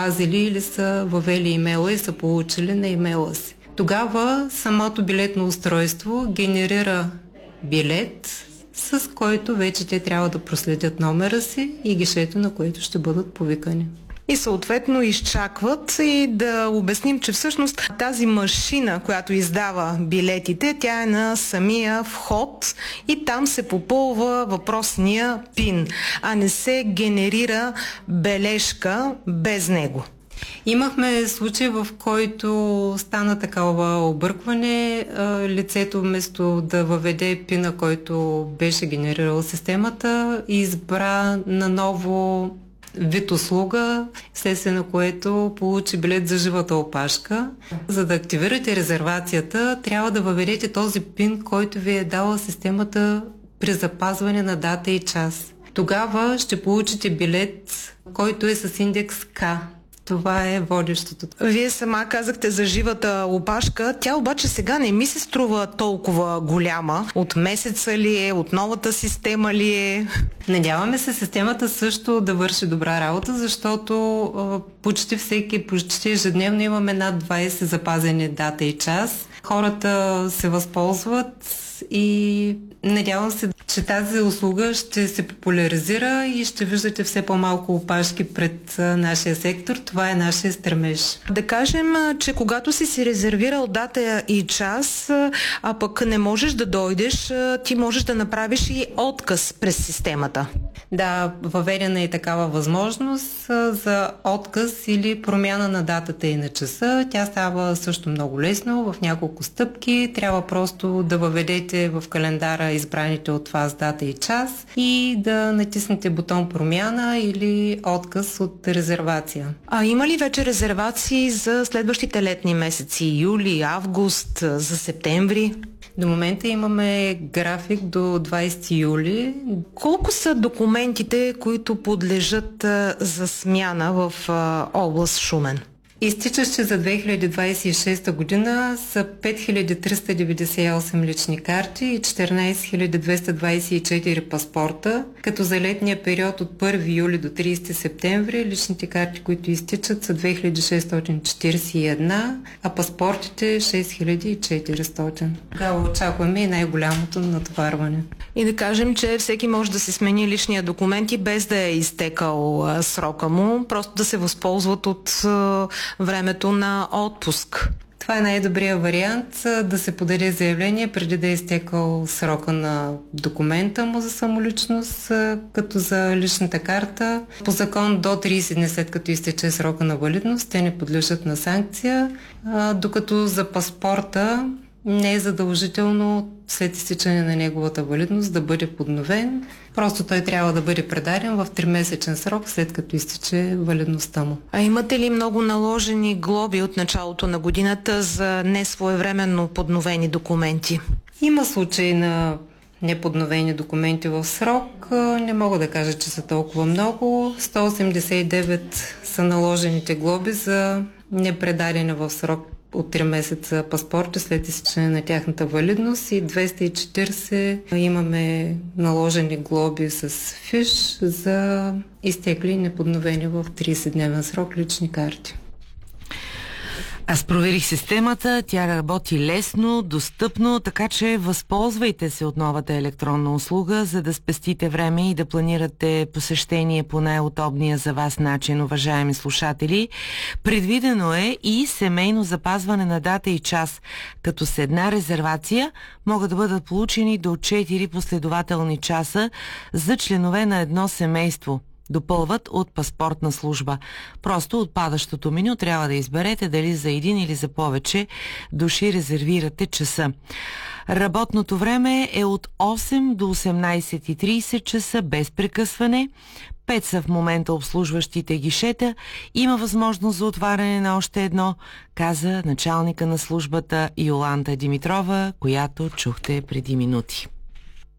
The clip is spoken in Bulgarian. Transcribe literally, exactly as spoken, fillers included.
пазили или са въвели имейла и са получили на имейла си. Тогава самото билетно устройство генерира билет, с който вече те трябва да проследят номера си и гишето, на което ще бъдат повикани. И съответно изчакват. И да обясним, че всъщност тази машина, която издава билетите, тя е на самия вход и там се попълва въпросния пин, а не се генерира бележка без него. Имахме случай, в който стана такова объркване. Лицето вместо да въведе пина, който беше генерирал системата, избра наново вид услуга, следствие на което получи билет за живата опашка. За да активирате резервацията, трябва да въведете този пин, който ви е дала системата при запазване на дата и час. Тогава ще получите билет, който е с индекс К. Това е водещото. Вие сама казахте за живата опашка. Тя обаче сега не ми се струва толкова голяма. От месеца ли е? От новата система ли е? Надяваме се системата също да върши добра работа, защото а, почти всеки, почти ежедневно имаме над двайсет запазени дата и час. Хората се възползват и надявам се, че тази услуга ще се популяризира и ще виждате все по-малко опашки пред нашия сектор. Това е нашия стремеж. Да кажем, че когато си си резервирал дата и час, а пък не можеш да дойдеш, ти можеш да направиш и отказ през системата. Да, въведена е такава възможност за отказ или промяна на датата и на часа. Тя става също много лесно, в няколко стъпки. Трябва просто да въведете в календара избраните от вас дата и час и да натиснете бутон промяна или отказ от резервация. А има ли вече резервации за следващите летни месеци? Юли, август, за септември? До момента имаме график до двайсети юли. Колко са документите, които подлежат а, за смяна в а, област Шумен? Изтичащи за две хиляди двайсет и шеста година са пет хиляди триста деветдесет и осем лични карти и четиринайсет хиляди двеста двайсет и четири паспорта, като за летния период от първи юли до трийсети септември личните карти, които изтичат, са две хиляди шестстотин четирийсет и една, а паспортите шест хиляди и четиристотин. Тогава очакваме и най-голямото натоварване. И да кажем, че всеки може да се смени личния документ и без да е изтекал а, срока му, просто да се възползват от а, времето на отпуск. Това е най-добрият вариант, да се подаде заявление преди да е изтекал срока на документа му за самоличност, като за личната карта. По закон до трийсет дни след като изтече срока на валидност, те не подлежат на санкция, докато за паспорта не е задължително след изтичане на неговата валидност да бъде подновен. Просто той трябва да бъде предаден в тримесечен срок, след като изтече валидността му. А имате ли много наложени глоби от началото на годината за несвоевременно подновени документи? Има случаи на неподновени документи в срок. Не мога да кажа, че са толкова много. сто осемдесет и девет са наложените глоби за непредадени в срок от три месеца паспорти след изтичане на тяхната валидност и двеста и четирийсет имаме наложени глоби с фиш за изтекли и неподновени в трийсетдневен срок лични карти. Аз проверих системата, тя работи лесно, достъпно, така че възползвайте се от новата електронна услуга, за да спестите време и да планирате посещение по най-удобния за вас начин, уважаеми слушатели. Предвидено е и семейно запазване на дата и час, като с една резервация могат да бъдат получени до четири последователни часа за членове на едно семейство. Допълват от паспортна служба. Просто от падащото меню трябва да изберете дали за един или за повече души резервирате часа. Работното време е от осем до осемнайсет и трийсет часа без прекъсване. Пет са в момента обслужващите гишета. Има възможност за отваряне на още едно, каза началника на службата Йоланта Димитрова, която чухте преди минути.